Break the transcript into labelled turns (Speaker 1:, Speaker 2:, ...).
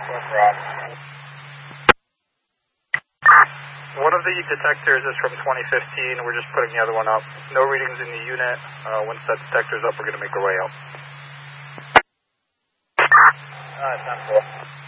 Speaker 1: One of the detectors is from 2015. We're just putting the other one up. No readings in the unit. Once that detector's up, we're going to make our way out.
Speaker 2: 10-4.